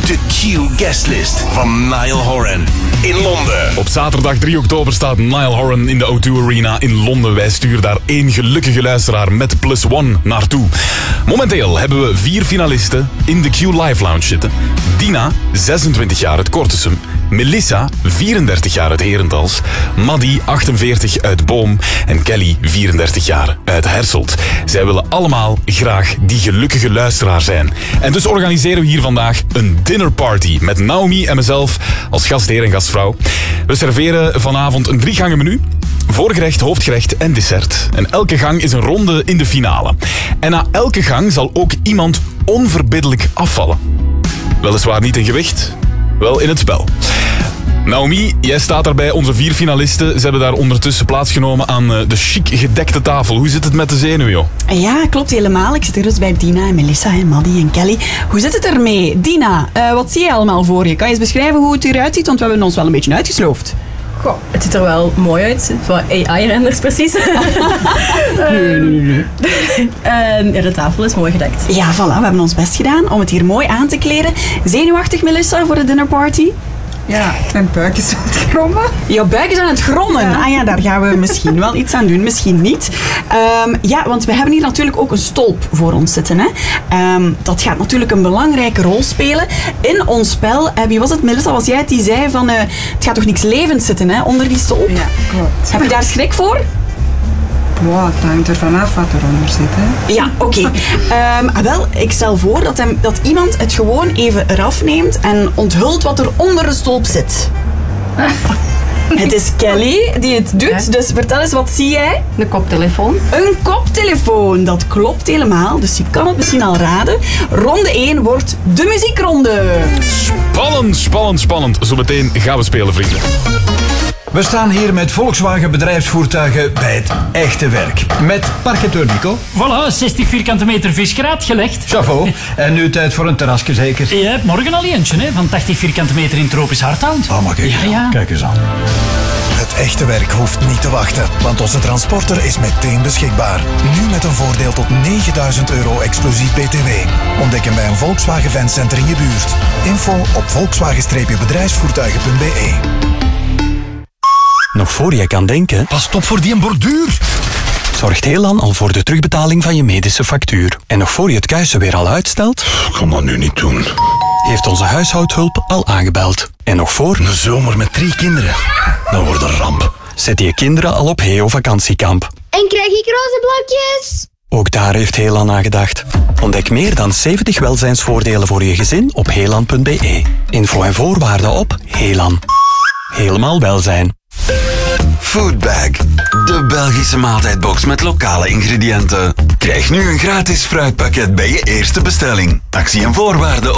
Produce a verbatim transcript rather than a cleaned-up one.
De Q Guestlist van Niall Horan in Londen. Op zaterdag drie oktober staat Niall Horan in de O twee Arena in Londen. Wij sturen daar één gelukkige luisteraar met plus one naartoe. Momenteel hebben we vier finalisten in de Q Live Lounge zitten. Dina, zesentwintig jaar uit Kortesum. Melissa, vierendertig jaar uit Herentals. Maddy, achtenveertig uit Boom. En Kelly, vierendertig jaar uit Herselt. Zij willen allemaal graag die gelukkige luisteraar zijn. En dus organiseren we hier vandaag een dinnerparty met Naomi en mezelf als gastheer en gastvrouw. We serveren vanavond een driegangen menu. Voorgerecht, hoofdgerecht en dessert. En elke gang is een ronde in de finale. En na elke gang zal ook iemand onverbiddelijk afvallen. Weliswaar niet in gewicht, wel in het spel. Naomi, jij staat daar bij onze vier finalisten. Ze hebben daar ondertussen plaatsgenomen aan de chic gedekte tafel. Hoe zit het met de zenuw, joh? Ja, klopt helemaal. Ik zit hier dus bij Dina en Melissa en Maddy en Kelly. Hoe zit het ermee? Dina, uh, wat zie je allemaal voor je? Kan je eens beschrijven hoe het eruit ziet? Want we hebben ons wel een beetje uitgesloofd. Goh, het ziet er wel mooi uit. Voor A I-renders precies. nee, nee, nee. En de tafel is mooi gedekt. Ja, voilà. We hebben ons best gedaan om het hier mooi aan te kleden. Zenuwachtig, Melissa, voor de dinnerparty? Ja, mijn buik is aan het grommen. Jouw buik is aan het grommen. Ja. Ah ja, daar gaan we misschien wel iets aan doen, misschien niet. Um, ja, want we hebben hier natuurlijk ook een stolp voor ons zitten. Hè? Um, dat gaat natuurlijk een belangrijke rol spelen in ons spel. Uh, wie was het, Melissa? Was jij het die zei van uh, het gaat toch niks levends zitten, hè, onder die stolp? Ja, klopt. Heb je daar schrik voor? Wow, het hangt er vanaf wat eronder zit, hè? Ja, oké. Okay. Um, wel, ik stel voor dat, hem, dat iemand het gewoon even eraf neemt en onthult wat er onder de stolp zit. Het is Kelly die het doet, ja. Dus vertel eens, wat zie jij? Een koptelefoon. Een koptelefoon, dat klopt helemaal, dus je kan het misschien al raden. Ronde één wordt de muziekronde. Spannend, spannend, spannend. Zometeen gaan we spelen, vrienden. We staan hier met Volkswagen bedrijfsvoertuigen bij het echte werk. Met parketeur Nico. Voilà, zestig vierkante meter visgraat gelegd. Chapeau. En nu tijd voor een terrasje zeker? Je hebt morgen al eentje, hè, van tachtig vierkante meter in tropisch hardhout. Oh, maar kijk eens, ja, ja. Kijk eens aan. Het echte werk hoeft niet te wachten, want onze transporter is meteen beschikbaar. Nu met een voordeel tot negenduizend euro exclusief B T W. Ontdek hem bij een Volkswagen Fancenter in je buurt. Info op volkswagen bedrijfsvoertuigen punt b e. Nog voor je kan denken... Pas op voor die borduur! Zorgt Helan al voor de terugbetaling van je medische factuur. En nog voor je het kuisen weer al uitstelt... Ik kan dat nu niet doen. Heeft onze huishoudhulp al aangebeld. En nog voor... Een zomer met drie kinderen. Dat wordt een ramp. Zet je kinderen al op Heo vakantiekamp. En krijg ik roze blokjes? Ook daar heeft Helan aan gedacht. Ontdek meer dan zeventig welzijnsvoordelen voor je gezin op helan punt b e. Info en voorwaarden op Helan. Helemaal welzijn. Foodbag, de Belgische maaltijdbox met lokale ingrediënten. Krijg nu een gratis fruitpakket bij je eerste bestelling. Actie en voorwaarden